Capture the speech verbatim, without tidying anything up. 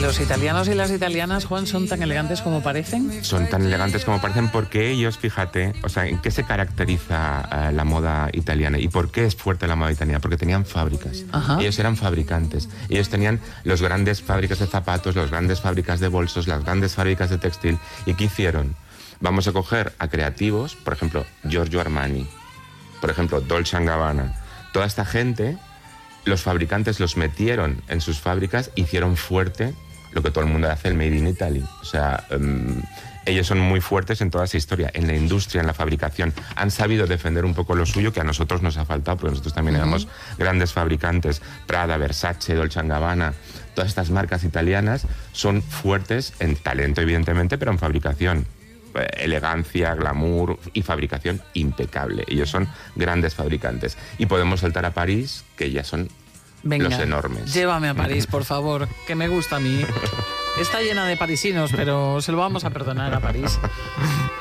¿Los italianos y las italianas, Juan, son tan elegantes como parecen? Son tan elegantes como parecen porque ellos, fíjate, o sea, ¿en qué se caracteriza uh, la moda italiana? ¿Y por qué es fuerte la moda italiana? Porque tenían fábricas. Ajá. Ellos eran fabricantes. Ellos tenían los grandes fábricas de zapatos, las grandes fábricas de bolsos, las grandes fábricas de textil. ¿Y qué hicieron? Vamos a coger a creativos, por ejemplo, Giorgio Armani, por ejemplo, Dolce and Gabbana. Toda esta gente, los fabricantes los metieron en sus fábricas, hicieron fuerte lo que todo el mundo hace, el Made in Italy. O sea, um, ellos son muy fuertes en toda esa historia, en la industria, en la fabricación. Han sabido defender un poco lo suyo, que a nosotros nos ha faltado, porque nosotros también uh-huh. éramos grandes fabricantes. Prada, Versace, Dolce and Gabbana, todas estas marcas italianas son fuertes en talento, evidentemente, pero en fabricación. Elegancia, glamour y fabricación impecable. Ellos son grandes fabricantes. Y podemos saltar a París, que ya son Venga, los enormes. Llévame a París, por favor, que me gusta a mí. Está llena de parisinos, pero se lo vamos a perdonar a París.